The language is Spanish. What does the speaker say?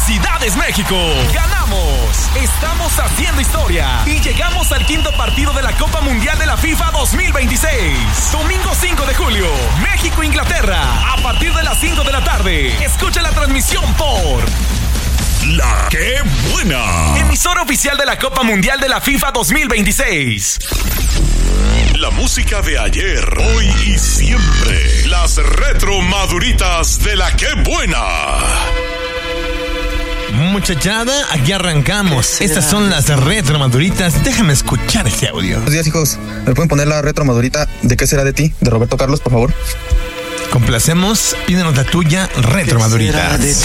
¡Felicidades, México! ¡Ganamos! Estamos haciendo historia y llegamos al quinto partido de la Copa Mundial de la FIFA 2026. Domingo 5 de julio, México-Inglaterra. A partir de las 5 de la tarde, escucha la transmisión por La ¡Qué Buena! Emisora oficial de la Copa Mundial de la FIFA 2026. La música de ayer, hoy y siempre. Las retromaduritas de La ¡Qué Buena! Muchachada, aquí arrancamos. Estas son las retromaduritas. Déjame escuchar ese audio. Buenos días, hijos. ¿Me pueden poner la retromadurita de ¿Qué será de ti? De Roberto Carlos, por favor. Complacemos. Pídenos la tuya, retromadurita.